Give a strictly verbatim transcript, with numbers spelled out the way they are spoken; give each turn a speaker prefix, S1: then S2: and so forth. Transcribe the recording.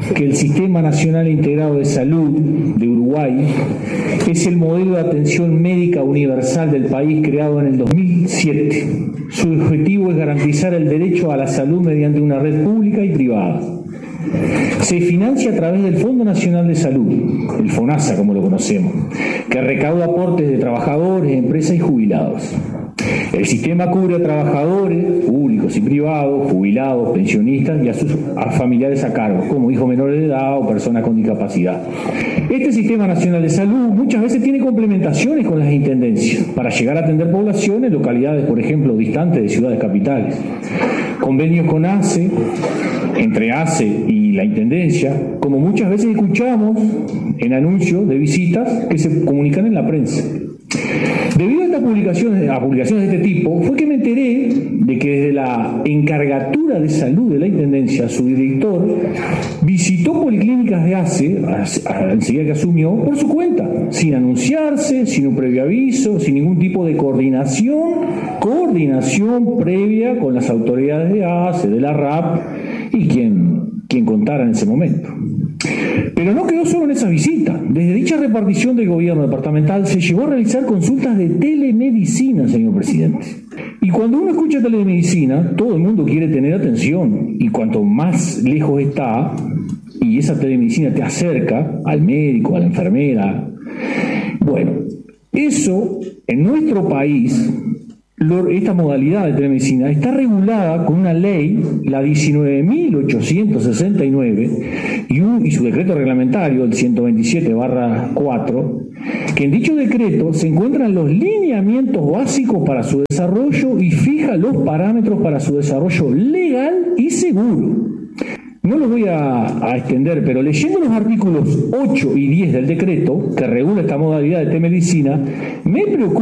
S1: que el Sistema Nacional Integrado de Salud de Uruguay es el modelo de atención médica universal del país creado en el dos mil siete. Su objetivo es garantizar el derecho a la salud mediante una red pública y privada. Se financia a través del Fondo Nacional de Salud, el FONASA como lo conocemos, que recauda aportes de trabajadores, empresas y jubilados. El sistema cubre a trabajadores públicos y privados, jubilados, pensionistas y a sus a familiares a cargo, como hijos menores de edad o personas con discapacidad. Este Sistema Nacional de Salud muchas veces tiene complementaciones con las intendencias para llegar a atender poblaciones, localidades, por ejemplo, distantes de ciudades capitales. Convenios con ACE, entre ACE y la Intendencia, como muchas veces escuchamos en anuncios de visitas que se comunican en la prensa. Debido a estas publicaciones, a publicaciones de este tipo, fue que me enteré de que desde la encargatura de salud de la Intendencia, su director visitó policlínicas de ACE, enseguida que asumió, por su cuenta, sin anunciarse, sin un previo aviso, sin ningún tipo de coordinación, coordinación previa con las autoridades de ACE, de la R A P y quien, quien contara en ese momento. Pero no quedó solo en esa visita. Desde dicha repartición del gobierno departamental se llevó a realizar consultas de telemedicina, señor presidente. Y cuando uno escucha telemedicina, todo el mundo quiere tener atención. Y cuanto más lejos está, y esa telemedicina te acerca al médico, a la enfermera, bueno, eso en nuestro país, esta modalidad de telemedicina está regulada con una ley, la diecinueve mil ochocientos sesenta y nueve, y, un, y su decreto reglamentario, el ciento veintisiete barra cuatro, que en dicho decreto se encuentran los lineamientos básicos para su desarrollo y fija los parámetros para su desarrollo legal y seguro. No los voy a, a extender, pero leyendo los artículos ocho y diez del decreto, que regula esta modalidad de telemedicina, me preocupa